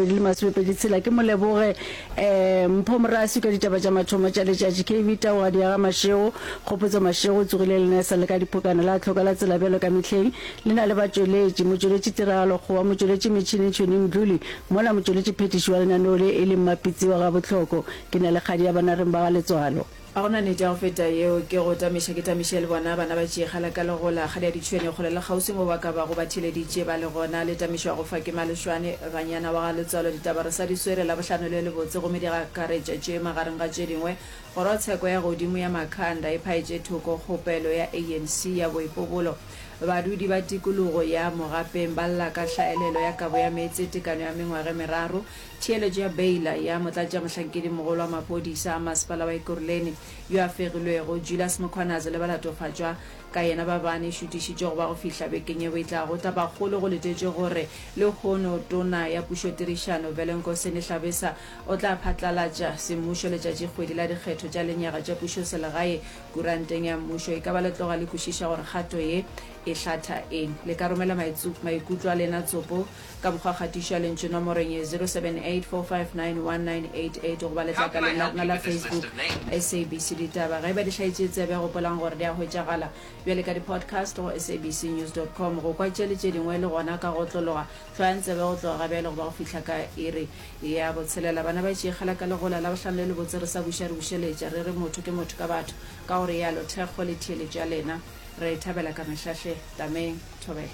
2020 tsela ke moleboge Mpho Morasi ka ditaba tša mathomo tša letšatši KV Tawa di aga Mashego kgopotso Mashego tsogile le nesa le ka dipokana la tlhoka la tsela bjalo ka mehleng le na le batšweletši motšweletši tiragalo goa motšweletši metšhini tšhweni Mdluli mola motšweletši phetiši wa lenaneo le e leng mapitsi wa ga botlhoko ke na le kgadi ya banareng ba ga letswalo a gona nete ya go feta yeo ke go tamiša ke tamiše le bona bana ba tšeegala ka legola kgadi ya ditšhwene kgole le kgausi mo ba ka bago ba theleditše ba le gona le tamišo ya go fa ke malešwane banyana wa ga letswalo ditaba re sa di swere la bohlano le lebotse gomme di akaretša tše magareng ga tše dingwe kgorotsheko ya godimo ya makhanda e phaetše thoko kgopelo ya ANC ya boipobolo badudi ba tikologo ya mogapeng ba lla ka hlaelelo ya kabo ya meetse tekano ya mengwage meraro theeletšo ya beila ya motlatša mohlankedi mogolo wa maphodisa a masepala wa Ekurhuleni yo a fegilwego Julius Mkhwanazi le balatofatšwa ka yena ba bane šutišitše go ba go fihla bekeng ye boitlago tabakgolo go letetše gore le kgono tona ya pušotirišano Velenkosini Hlabisa o tla phatlalatša semmušo letšatši kgwedi la dikgetho tša lenyaga tša pušo selegae kuranteng ya mmušo e ka ba letloga le kwešiša gore kgato ye e hlatha eng le ka romela maikutlo a lena tsopo ka bokgwakgatišo a lentše nomorong ye 0784591988 go ba letla ka lena la Facebook SABC ditaba ga e ba di hlaetše tsebe gopolang gore di a hwetšagala bjale ka di-podcast go sabcnews.com go kwa tše le tše dingwe le gona ka go tlologa tlhoa ntsebe go tloga bjale go ba go fihla ka iri ya botshelela bana ba tšeegala ka legola la bohlano le lebotse re sa buša re bušeletša re re motho ke motho ka batho ka gore yalo thekgo le theeletšo ya lena re thabela ka mehlahle tameng thobela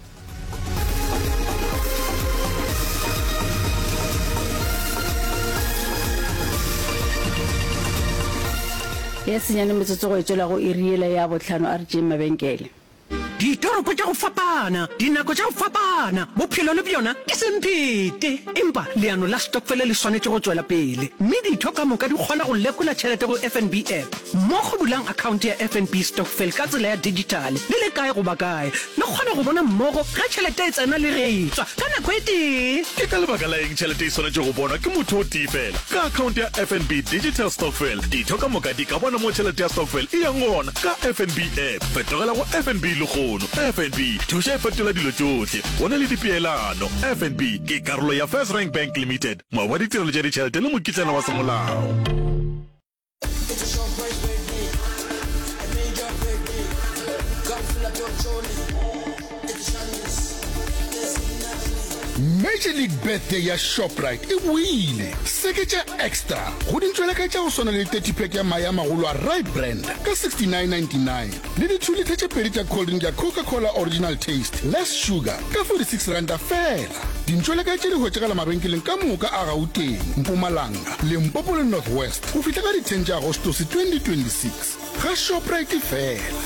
ya senyane metsotso go etšela go iriela ya bohlano RJ Mabenkele ditoropo tša go fapana dinako tša go fapana bophelo le bjona ke semphete empa leano la stokfele le swanetše go tšwela pele mme ditho ka moka di kgona go lekola tšhelete go FNB app mo go bulang account ya FNB stokfel ka tsela ya digital le kae go ba kae le kgona go bona mmogo ga tšhelete e tsena le ge tswa ka nako e tee ke ka lebaka la eng tšhelete e swanetše go bona ke motho o tee fela ka account ya FNB digital stokfel ditho ka moka di ka bona mo tšhelete ya stokfel e yang gona ka FNB app fetogela go FNB le kgono FNB thuša e fetola dilo tšohle go na le dipeelano FNB ke karolo ya First Rank Bank Limited moa wa ditirelo tša ditšhelete le mokitlana wa semolao Major League Birthday ya Shoprite e buile seketša extra go dintšweleka tša go swana le 30 pack ya maya magolo a Right Brand ka 69.99 le di 2 liter tše pedi tša cold drink ya Coca-Cola Original Taste Less Sugar ka 46 randa fela dintšweleka tše di hwetšegala mabenkeleng ka moka a Gauteng Mpumalanga Limpopo le North West go fihla ka di 10 tša Agostose 2026 ga Shoprite fela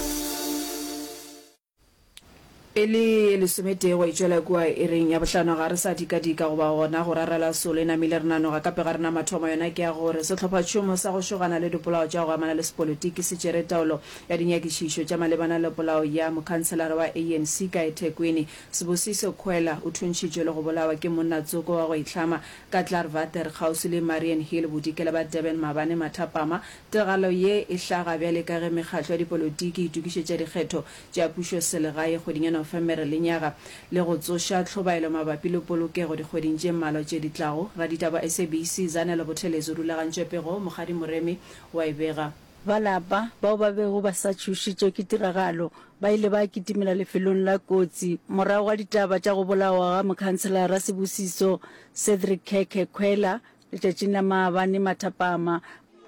Pele le somete wa itšwela kua e reng ya bohlano ga re sa dika-dika go ba gona go rarela solo e namile re nanoga kape ga rena mathomo yona ke ya gore setlhopha tšhomo sa go šogana le dipolao tša go amana le sepolotiki se tšere taolo ya dinyakišišo tša malebana le polao ya mokhanselara wa ANC ka eThekwini Sibusiso Khwela o thuntšitšwe le go bolawa ke monnatsoko wa go itlhama ka Clarvater kgausi le Marian Hill bodikela ba Durban Mabane Mathapama tiragalo ye e hlaga bjale ka ge mekgatlo ya dipolotiki e tukišetša dikgetho tša pušo selegae kgwedinyana femere lenyaga le go tsoša tlhobaelo mabapi le polokego dikgweding tše mmalwa tše di tlago ra ditaba SABC Zanele Bothelezi o rulagantšwe pego Mogadi Moremi wa ebega balapa bao ba bego ba sa tšhošitšwe ke tiragalo ba ile ba kitimela lefelong la kotsi morago ga ditaba tša go bolawa ga mokhanselara Sibusiso Cedric Keke Khwela letšatšing la Maabane Mathapama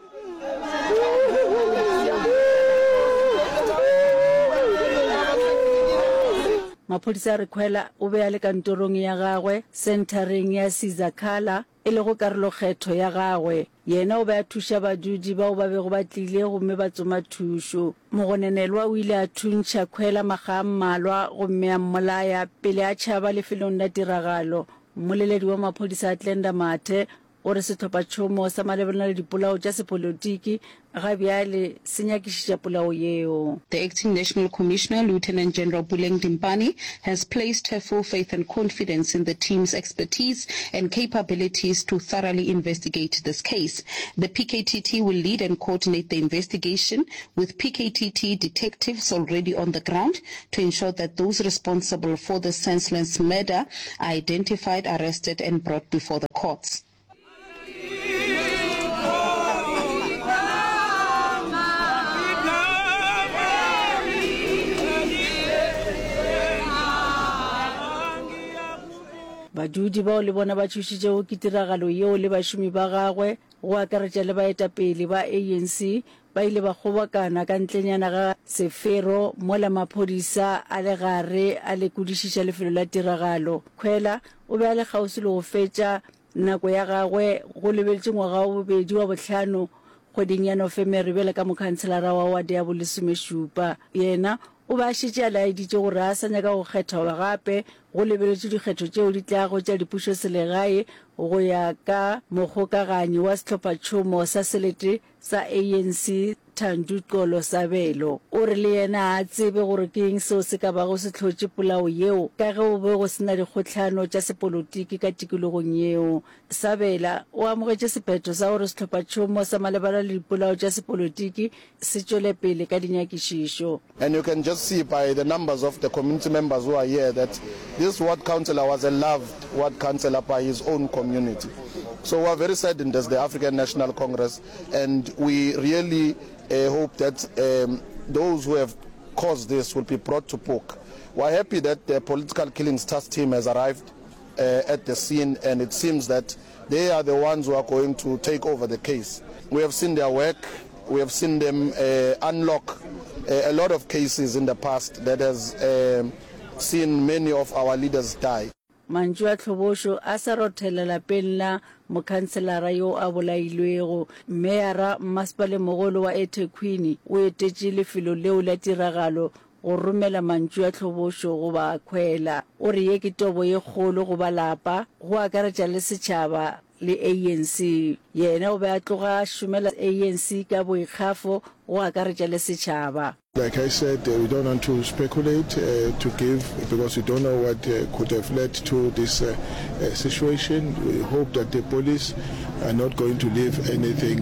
maphodisa re Khwela o be a le kantorong ya gagwe centering ya Sizakhala e le go karolo kgetho ya gagwe yena o be a thuša badudi bao ba bego ba tlile gomme ba tsoma thušo mogonenelwa o ile a thuntšha Khwela maga a mmalwa gomme a mmolaya pele a tšhaba lefelong la tiragalo mmoleledi wa maphodisa a Tlenda Mathe o re setlhopha tšhomo sa malebana le dipolao tša sepolotiki ga bjale se nyakišiša polao yeo. The acting National Commissioner, Lieutenant General Buleng Dimpani, has placed her full faith and confidence in the team's expertise and capabilities to thoroughly investigate this case. The PKTT will lead and coordinate the investigation with PKTT detectives already on the ground to ensure that those responsible for the senseless murder are identified, arrested and brought before the courts. badudi bao le bona ba tšhošitšego ke tiragalo yeo le bašomi ba gagwe go akaretša le baetapele ba ANC ba ile ba kgobokana ka ntlenyana ga sefero mola maphodisa a le gare a lekodišiša lefelo la tiragalo. Khwela o be a le kgauswi le go fetša nako ya gagwe go lebeletše ngwaga wa bobedi wa bohlano kgweding ya Nofemere bjale ka mokhanselara wa ward ya bolesomešupa. Yena o ba šetše a laeditše gore a sa nyaka go kgetha goba gape go lebeletše dikgetho tšeo di tlago tša dipušo selegae go ya ka mokgokaganyi wa sehlophatšhomo sa selete sa ANC Thando Xolo Sabelo. O re le yena a tsebe gore ke eng seo se ka bago se tlhotše polao yeo ka ge o be go sena dikgotlhano tša sepolotiki ka tikologong yeo. Sabela o amogetše sephetho sa gore sehlophatšhomo sa malebana le dipolao tša sepolotiki se tšwele pele ka dinyakišišo. And you can just see by the numbers of the community members who are here that this ward councillor was a loved ward councillor by his own community. So we are very saddened as the African National Congress, and we really hope that those who have caused this will be brought to book. We are happy that the political killings task team has arrived at the scene, and it seems that they are the ones who are going to take over the case. We have seen their work. We have seen them unlock a lot of cases in the past that has seen many of our leaders die. Manjua Tlhobosho a sa rothela lapeng la mokhanselara yo a bolailwego. Meara Mmasepala Mogolo wa eThekwini o etetše lefelo leo la tiragalo go romela Manjua Tlhobosho go ba Khwela. O re ye ke tobo ye kgolo go ba lapa go akaretša le setšhaba le ANC. Yena o be a tloga šomela ANC ka boikgafo go akaretša le setšhaba. Like I said, we don't want to speculate to give because we don't know what could have led to this situation. We hope that the police are not going to leave anything,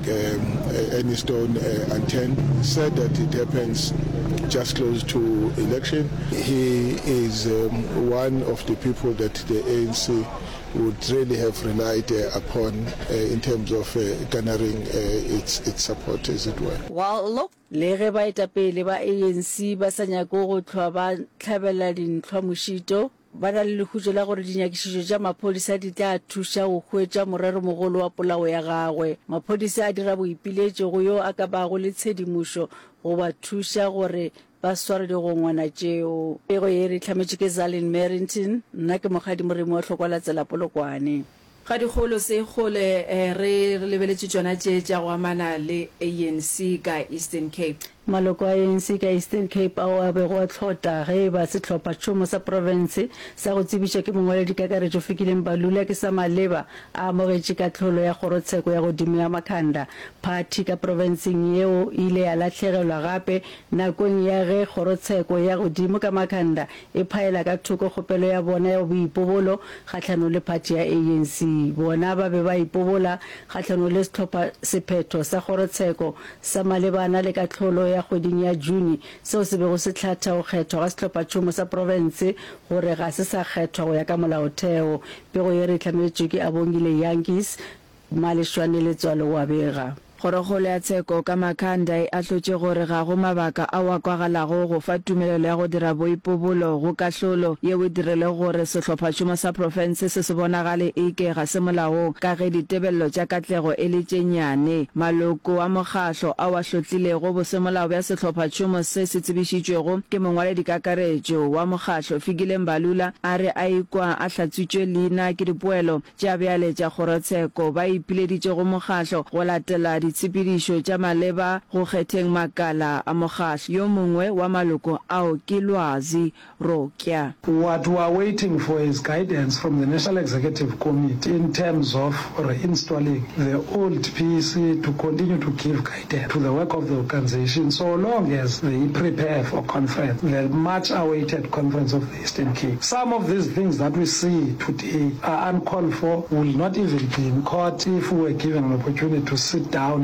any stone unturned. Said that it happens just close to election. He is one of the people that the ANC would really have relied upon in terms of garnering its support, as it were. Well, look, le ge baetapele ba ANC ba sa nyako go tlhwa ba tlhabela dintlhwa mošito ba na le lehutšo la gore dinyakišišo tša maphodisa di tla thuša go hwetša morero mogolo wa polao ya gagwe. Maphodisa a dira boipiletšo go yo a ka bago le tshedimošo go ba thuša gore ba sware digongwana tšeo. Pego ye re hlametše ke Zalin Merrington, nna ke mogadi moremi wa Tlhokola Tsela Polokwane. Ga dikgolo se gole re lebeletše tšona tše tša go amana le ANC ka Eastern Cape. Maloko a ANC ka Eastern Cape ao a bego a tlhota ge ba sehlophatšhomo sa province sa go tsebiša ke mongwaledi kakaretšo Fikile Mbalula ke sa maleba a amogetše katlholo ya kgorotsheko ya godimo ya Makhanda. Party ka provinceng yeo ile ya lahlegelwa gape nakong ya ge kgorotsheko ya godimo ka Makhanda e phaela ka thoko kgopelo ya bona ya boipobolo kgahlano le party ya ANC. Bona ba be ba ipobola kgahlano le sehlopha sephetho sa kgorotsheko sa malebana le katlholo ya kgweding ya June seo se bego se tlhatha go kgethwa ga sehlophatšhomo sa province gore ga se sa kgethwa go ya ka molaotheo. Pego ye re hlametšwe ke Abongile Yankees Maleshwane Letswalo wa bega. Kgorokgolo ya tsheko ka Makhanda a tlotše gore ga go mabaka a wa kwagalago go fa tumelelo ya go dira boipobolo go kahlolo ye o direle gore sehlophatšhomo sa province se bonagale eke ga se molaong ka ge ditebelelo tša katlego e le tše nnyane. Maloko a mokgahlo a wa hlotlilego bosemolao bja sehlophatšhomo se se tsebišitšwego ke mongwaledi kakaretšo wa mokgahlo Fikile Mbalula a re a ikwa a hlatswitšwe leina ke dipoelo tša bjale tša kgorotsheko ba ipileditše go mokgahlo go latela ditshepedišo tša maleba go kgetheng makala a mokgahlo. Yo mongwe wa maloko ao ke Lwazi Rokya. What we are waiting for is guidance from the National Executive Committee in terms of reinstalling the old PEC to continue to give guidance to the work of the organization so long as they prepare for conference, the much awaited conference of the Eastern Cape. Some of these things that we see today are uncalled for, will not even be in court if we were given an opportunity to sit down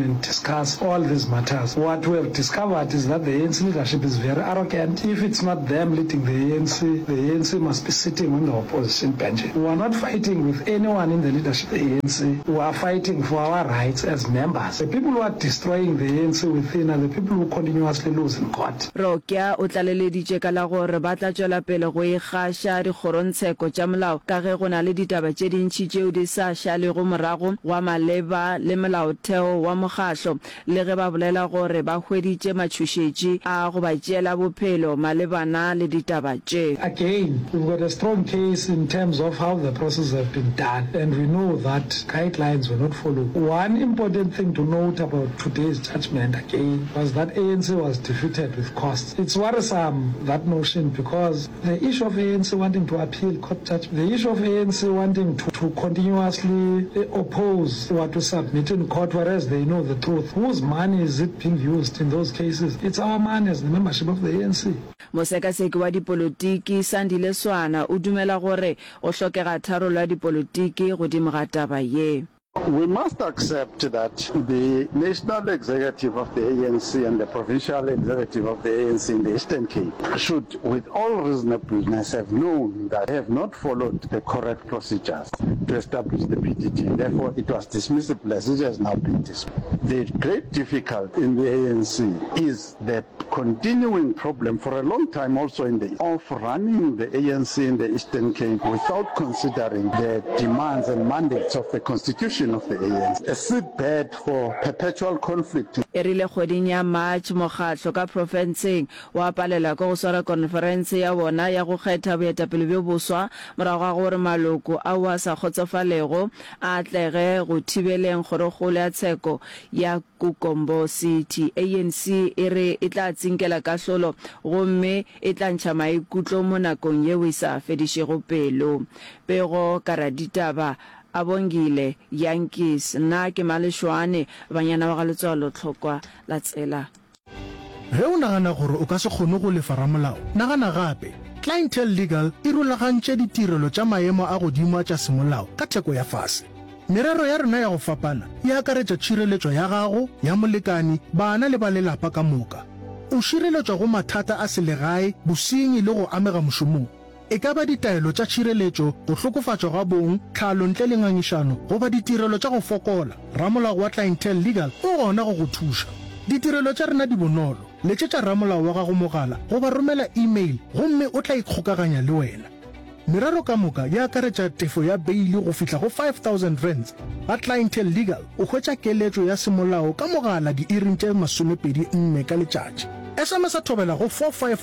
and discuss all these matters. What we have discovered is that the ANC leadership is very arrogant. If it's not them leading the ANC must be sitting on the opposition bench. We are not fighting with anyone in the leadership of the ANC. We are fighting for our rights as members. The people who are destroying the ANC within are the people who continuously lose in court. Rokia o tlaleleditse ka la gore ba tla tswela pele go igasha dikgorontsheko tša molao ka ge go na le ditaba tše dintši tšeo di sa šalego morago wa maleba le molaotheo wa mokgatlo le ge ba bolela gore ba hweditše matšhošetši a go ba tšeela bophelo malebana le ditaba tše. Again, we've got a strong case in terms of how the process have been done, and we know that guidelines were not followed. One important thing to note about today's judgment again was that ANC was defeated with costs. It's worrisome, that notion, because the issue of ANC wanting to appeal court judgment, the issue of ANC wanting to continuously oppose what to submit in court, whereas they know the truth. Whose money is it being used in those cases? It's our money as the membership of the ANC. Mosekaseki wa dipolitiki Sandile Swana o dumela gore o hlokega tharollo ya dipolitiki godimo ga taba ye. We must accept that the national executive of the ANC and the provincial executive of the ANC in the Eastern Cape should, with all reasonableness, have known that they have not followed the correct procedures to establish the PDT. Therefore, it was dismissible as it has now been dismissed. The great difficulty in the ANC is the continuing problem for a long time also in the of running the ANC in the Eastern Cape without considering the demands and mandates of the Constitution of the ANC, a seedbed for perpetual conflict. Erile kgweding ya March mokgatlo ka provinceng wa palela go swara conference ya bona ya go kgetha boetapele bjo boswa morago ga gore maloko a wa sa kgotsofalego a tlege go thibeleng kgorogolo ya tsheko ya Kukombo City. ANC ere e tla tsinkela kahlolo gomme e tla ntšha maikutlo mo nakong yeo e sa fedišego pelo. Pego karaditaba Abongile Yankees na ke Maleshwane banyana ba ga letswalo tlhokwa la tsela. Ge o nagana gore o ka se kgone go lefa ramolao, nagana gape Clientele Legal e rulagantše ditirelo tša maemo a godimo tša semolao ka theko ya fase. Merero ya rena ya go fapana e akaretša tšhireletšo ya gago, ya molekani, bana le ba lelapa ka moka. O šireletšwa go mathata a selegae, bosenyi le go amega mošomong. E ka ba ditaelo tša tšhireletšo, go hlokofatšwa ga bong, tlhalo ntle le ngangišano, go ba ditirelo tša go fokola. Ramolao wa Clientele Legal o gona go go thuša. Ditirelo tša rena di bonolo. Letšetša ramolao wa gago mogala go ba romela email gomme o tla ikgokaganya le wena. Merero ka moka ya akaretša tefo ya beili go fihla go 5,000 rands. Ga Clientele Legal o hwetša keletšo ya semolao ka mogala di-iring tše 24 ka letšatši. SMS a thobela go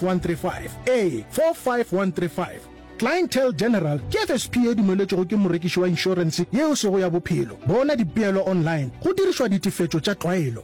45135 45135. Clientele General ke FSP e dumeletšego ke morekiši wa insurance yeo sego ya bophelo. Bona dipeelo online go dirišwa ditefetšo tša tlwaelo.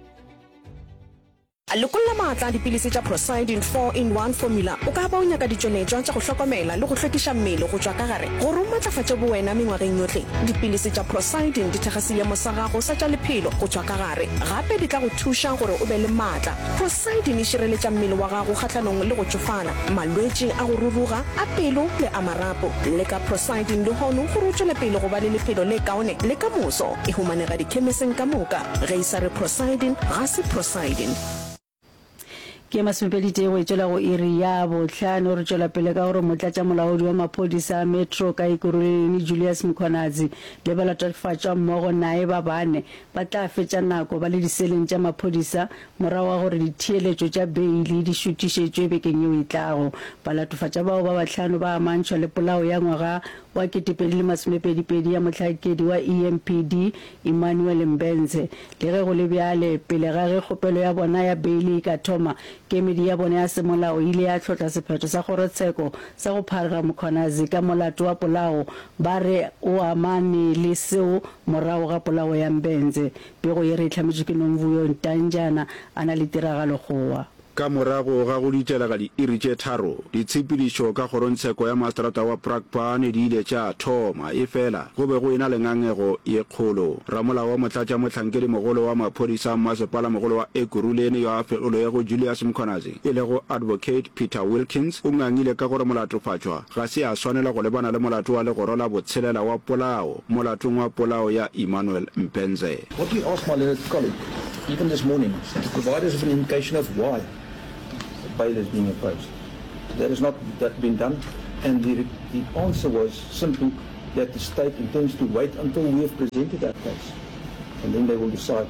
A lokolla maatla dipilisi tša Prosidin 4-in-1 formula o ka ba o nyaka ditšweletšwa tša go hlokomela le go hlwekiša mmele go tšwa ka gare gore o matlafatše bowena mengwageng yohle. Dipilisi tša Prosidin di thekga seemo sa gago sa tša lephelo go tšwa ka gare gape di tla go thuša gore o be le maatla. Prosidin e šireletša mmele wa gago kgahlanong le go tšofala malwetši a go ruruga a pelo le a marapo. Le ka Prosidin le hono gore o tšwele pele go ba le lephelo le kaone le ka moso e humanega dikhemiseng ka moka ge e sa re Prosidin ga se Prosidin. Ke masepedite go itšela go iri ya botlhano re tšwela pele ka gore motlatša molaodi wa maphodisa Metro ka Ikuruleni Julius Mkhwanazi le ba latofatša mmogo nae ba bane ba tla fetša nako ba le diseleng tša maphodisa morago wa gore ditheeletšo tša beili di šutišetšwe bekeng yeo e tlago. Ba latofatša bao ba batlhano ba amantšhwa le polao ya ngwaga wa 2022 ya mohlakedi wa EMPD Emmanuel Mbenze. Le ge go le bjale pele ga ge kgopelo ya bona ya beili ka thoma kemedi ya bona ya semolao ile ya tlhotla sephetho sa kgorotsheko sa go pharega Mkhwanazi ka molato wa polao ba re o amane le seo morago ga polao ya Mbenze. Pego ye re itlhametšwe ke Nomvuyo Ntanjana a na le tiragalo gowa. ka morago ga go ditela ka diiri tše tharo ditshepedišo ka kgorontsheko ya maseterata wa Brakpan di ile tša thoma efela go be go ena le ngangego ye kgolo. Ramolao wa motlatša mohlankedi mogolo wa maphodisa masepala mogolo wa Ekurhuleni yo a fegilwego Julius Mkhwanazi e le go advocate Peter Wilkins o ngangile ka gore molatofatšwa ga se a swanela go lebana le molato wa legoro la botshelela wa polao molatong wa polao ya Emmanuel Mpenze. What we asked my learned colleague even this morning to provide us with an indication of why bail is being imposed. That has not been done, and the answer was simply that the state intends to wait until we have presented our case, and then they will decide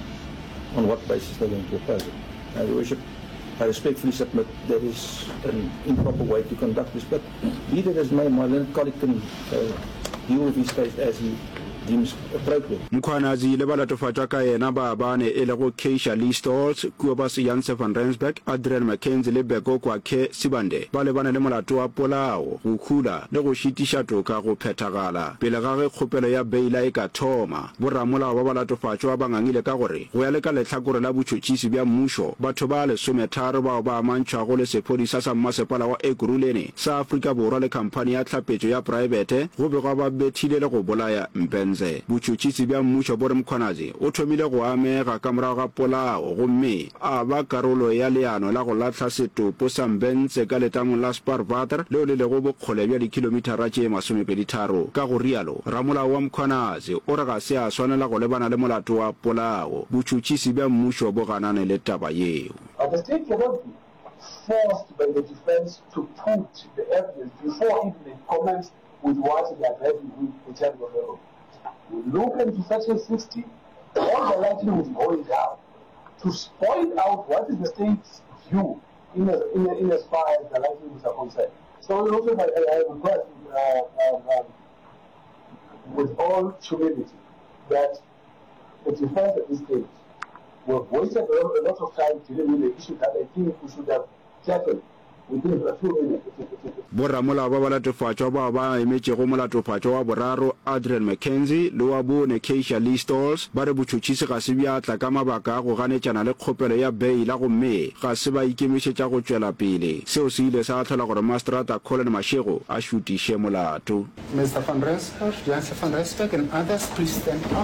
on what basis they're going to oppose it. Your Worship, I respectfully submit that is an improper way to conduct this, but be that as may, my learned colleague can deal with his case as he deems appropriate. Mkhwanazi le balatofatšwa ka yena ba bane e le go Keisha Lee Stoltz, Kobus Janse van Rensburg, Adrian McKenzie le Beko Kwakhe Sibande ba lebane le molato wa polao go khula le go šitiša toka go phethagala pele ga ge kgopelo ya beila e ka thoma. Borramolao ba balatofatšwa ba ngangile ka gore go ya le ka lehlakore la botšhotšhisi bja mmušo batho ba 13 bao ba amantšhwago le sephodisa sa mmasepala wa Ekurhuleni sa Afrika Borwa le khamphane ya tlhapetšo ya praebete go be go ba bethile le go bolaya Mpenze. Botšhotšhisi bja mmušo bore Mkhwanazi o thomile go amega ka morago ga polao gomme a ba karolo ya leano la go latlha setopo sa Mpenze ka letangong la Sparvater leo le lego bokgole bja dikilomitara tše 23. Ka go rialo ramolao wa Mkhwanazi o re ga se a swanela go lebana le molato wa polao botšhotšhisi bja mmušo bo ganane le taba yeo. The state cannot be forced by the defense to put the evidence before even it comments with what they are driving with the charge of error. We look into Section 60, all the likelihood is going down to point out what is the state's view in as far as the likelihoods are concerned. So also I request with all humility that the defense at this stage will wasted a lot of time dealing with the issue that I think we should have tackled within a few minutes. Borramolao ba balatofatšwa bao ba emetšego molatofatšwa wa boraro Adrian McKenzie le wa bone Keisha Lee Stoltz ba re botšhotšhisi ga se bjatla ka mabaka a go ganetšana le kgopelo ya beila gomme ga se ba ikemišetša go tšwela pele seo se ile sa tlhola gore maseterata Colin Mashego a šutiše molato. Mr. van Rensburg, Janse van Rensburg and others, please stand up.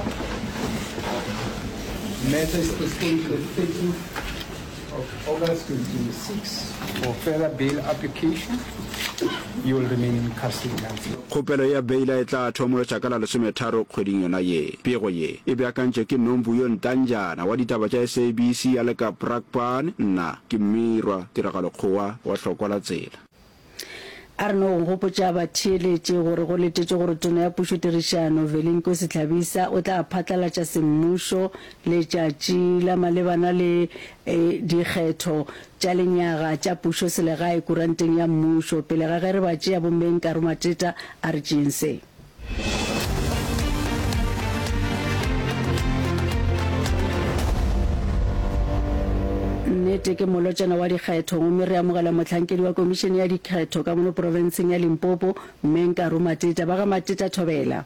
Matter is postponed to the 13th of August 2026 for further bail application. You will remain in custody. Kgopelo ya beila e tla thomolotša ka la 13 kgweding yona ye. Pego ye e beakantše ke Nomvuyo Ntanjana wa ditaba tša SABC ya le ka Brakpan. Nna ke Mirwa Tiragalokgowa wa Hlokwa la Tsela. a re no go gopotša batheeletše gore go letetše gore tono ya pušotirišano Velinko Setlhabisa o tla phatlalatša semmušo letšatši la malebana le dikgetho tša lenyaga tša pušo selegae kuranteng ya mmušo pele ga ge re ba tšea bommeng Karo Mateta a re tšeng se. Nnete ke molotšana wa dikgetho gomme re amogela mohlankedi wa komišene ya dikgetho ka mono porofenseng ya Limpopo mmeng Karo Mateta. Ba ga Mateta thobela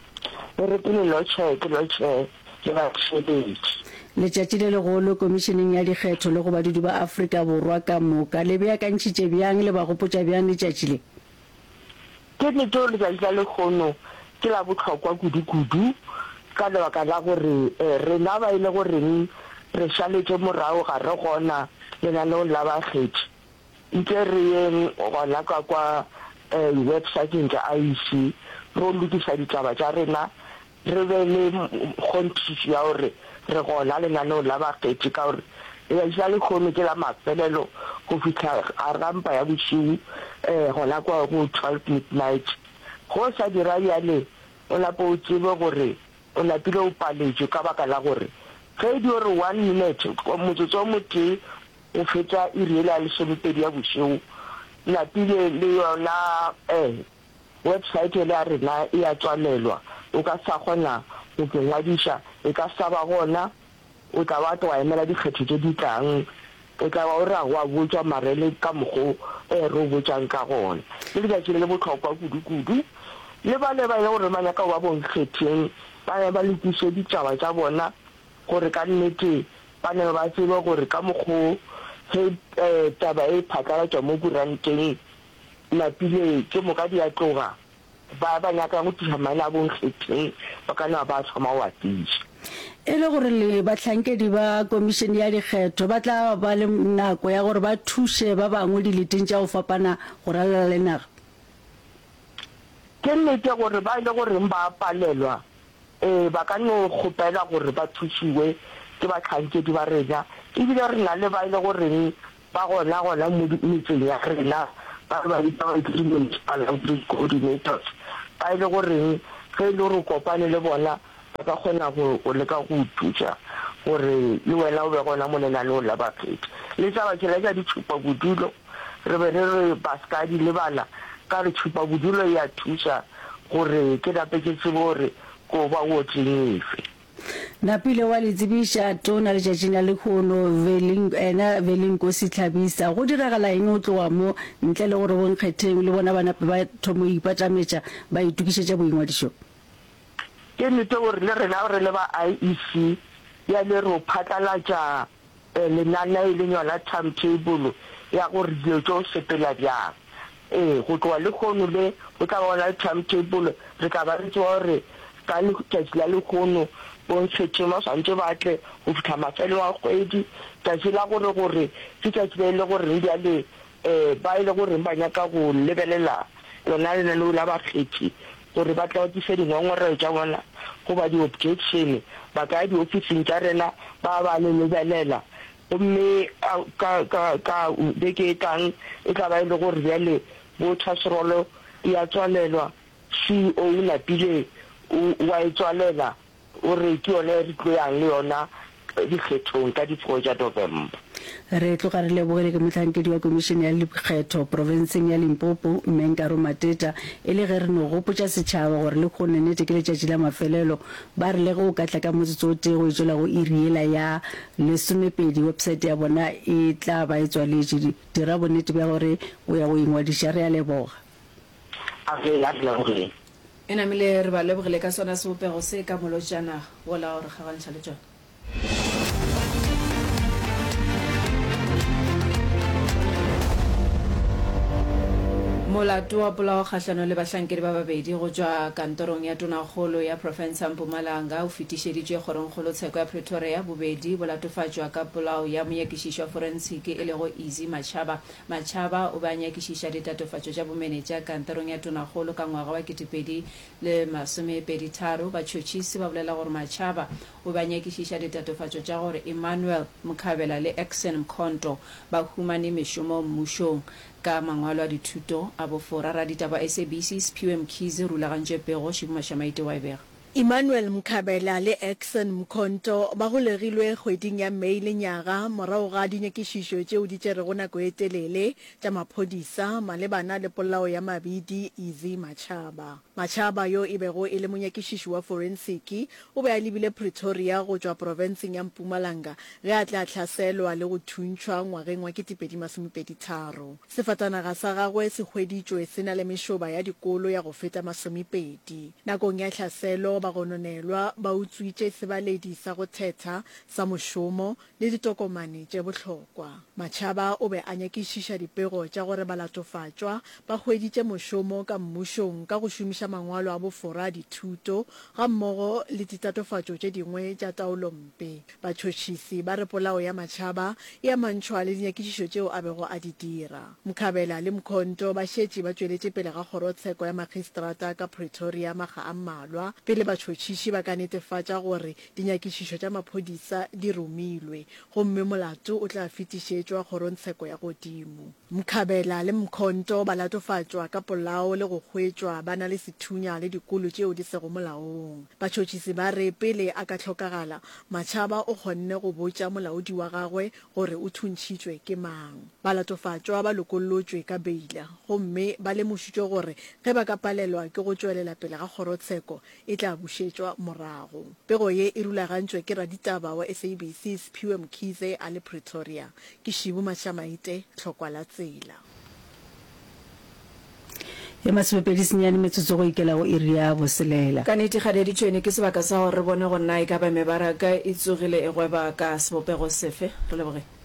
letšatši le legolo komišeneng ya dikgetho le go badudi ba Afrika Borwa ka moka le beakantšhitše bjang le ba gopotša bjang letšatši le ke neteo letšatši la lekgono ke la bohlokwa kudu-kudu ka lebaka la gore rena ba ile goreng re šaletše morago ga re gona lenaneong la bakgethi nke re yeng gona ka kwa websiteng tša IEC ro lokiša ditaba tša rena re be le kgonthiši ya gore re gona lenaneong la bakgethi ka gore letšatši la lekgono ke la mafelelo go fitlha arampa ya bošiu gona kwa go 12 midnight go sa dira bjale o lapo o tsebe gore o lapile o paletšwe ka baka la gore ge di gore 1 minute motsotso o motee o fetša iriele ya lesomepedi ya bošego lapile le yona website le ya rena e a tswalelwa o ka sa kgona go kengwadiša e ka sa ba gona o tla ba tla wa emela dikgetho tše di tlang o tla ba o ra wa botswa marele ka mokgo re o botsang ka gona le letšatši le bohlokwa kudu-kudu le ba le ba ile gore manyaka o ba bonkgetheng ba ba lokiše ditaba tša bona gore ka nnete ba ne ba tsebe gore ka mokgo he taba e phatlalatšwa mo kuranteng napile ke moka di a tloga ba nyaka go tiša maele a bonkgetheng ba ka na ba thoma wa tiša e le gore le batlhankedi ba komišene ya dikgetho ba tla ba le nako ya gore ba thuše ba bangwe dileteng tša go fapana go ralala le naga ke nnete gore ba ile goreng ba palelwa ba ka no kgopela gore ba thušiwe ke batlhankedi ba rena ebile re na le ba ile goreng ba gona mo metseng ya rena ba ba bitsa municipal outreach coordinators ba ile goreng ge le re kopane le bona ba ka kgona go leka go thuša gore le wena o be gona mo lenaneong la bakgethi le tsa bakela ja ditšhupa bodulo re be re baskadi le bana ka re tšhupa bodulo ya thuša gore ke dape ke tsebe gore ko ba wotseng efe napile wa le tsebiša tona le tšatšing la lekgono velinko setlhabisa go diragala eng o tloga mo ntle le gore bonkgetheng le bona banape ba thomo ipatametša ba itukišetša boingwadišo ke nnete gore le rena re le ba IEC ya le re phatlalatša lenaneo le yona timetable ya gore dilo tšeo sepela bjang go tloga lekgono le go tla bona timetable re ka ba re tsewa gore ka letšatši la lekgono bontšhetšeng ba swantse batle go fitlha mafelo a kgwedi tšatši la gore ke tšatši le e le goreng bjale ba ile goreng ba nyaka go lebelela lona lenaneo la bakgethi gore ba tla tliše dingongoreo tša bona goba di-objection ba ka ya diofising tša rena ba le lebelela gomme ka beke e tlang e tla ba e le gore bjale bo thasrolo ya tswalelwa CEO napile wa e tswalela o re ke yone re tlo yang le yona dikgethong ka di-4 tša November re tloga re lebogele ke motlhankedi wa komišene ya lekgetho provinceng ya Limpopo Mmenkaro Mateta e le ge re no gopotša setšhaba gore le kgone nnete ke letšatši la mafelelo ba re le go ka tla ka motsotso o tee go etswela go iriela ya 12 website ya bona e tla ba e tswaletše dira bonnete bja gore o ya go ingwadiša re a leboga e namile re ba lebogele ka sona sebopego se ka molotšana go la gore kgagantšha le tšona molato wa polao kgahlano le bahlankedi ba babedi go tšwa kantorong ya tonakgolo ya profense ya Mpumalanga o fetišeditšwe kgorongkgolo tsheko ya Pretoria bobedi bo latofatšwa ka polao ya monyakišiši wa forensic e le go Easy Machaba o ba nyakišiša ditatofatšo tša bomenetša kantorong ya tonakgolo ka ngwaga wa 2023 batšhotšhisi ba bolela gore Machaba o ba nyakišiša ditatofatšo tša gore Emmanuel Mkhabela le Exen Mkhonto ba humane mešomo mmušong ka mangwalo a dithuto a bofora ra ditaba SABC Sphiwe Mkhize rulagantše pego Shibumashamaite wa ebega Emmanuel Mkhabela le Exen Mkhonto ba go legilwe kgweding ya Mei lenyaga morago ga dinyakišišo tšeo di tšerego nako e telele tša maphodisa malebana le polao ya mabidi Easy Machaba yo e bego e le monyakišiši wa forensic o be a lebile Pretoria go tšwa provinceng ya Mpumalanga ge a tla hlaselwa le go thuntšhwa ngwageng wa 2023 sefatanaga sa gagwe se hweditšwe se na le mešoba ya dikolo ya go feta 20 nakong ya hlaselo ba gononelwa ba utswitše sebaledi sa go thetha sa mošomo le ditokomane tše bohlokwa Machaba o be a nyakišiša dipego tša gore ba latofatšwa ba hweditše mošomo ka mmušong ka go šomiša mangwalo a bofora dithuto ga mmogo le ditatofatšo tše dingwe tša taolompe batšhotšhisi ba re polao ya Machaba e amantšhwa le dinyakišišo tšeo a bego a di dira Mkhabela le Mkhonto ba šetše ba tšweletše pele ga kgorotsheko ya magistrata ka Pretoria maga a mmalwa pele batšhotšhisi ba ka netefatša gore dinyakišišo tša maphodisa di romilwe gomme molato o tla fetišetšwa kgorontsheko ya godimo Mkhabela le Mkhonto ba latofatšwa ka polao le go hwetšwa ba na le sethunya le dikolo tšeo di sego molaong batšhotšhisi ba re pele a ka hlokagala Machaba o kgonne go botša molaodi wa gagwe gore o thuntšhitšwe ke mang ba latofatšwa ba lokolotšwe ka beila gomme ba lemošitšwe gore ge ba ka palelwa ke go tšwelela pele ga kgorotsheko e tla bušetšwa morago pego ye e rulagantšwe ke raditaba wa SABC Sphiwe Mkhize a le Pretoria ke Shibumashamaite tlhokwa la tsela e masopedi senyane metsotso go ikela go iri ya boselela ka nete ga di tšhwene ke sebaka sa gore re bone go nna e ka ba mebaraka e tsogile e gweba ka sebopego sefe re leboge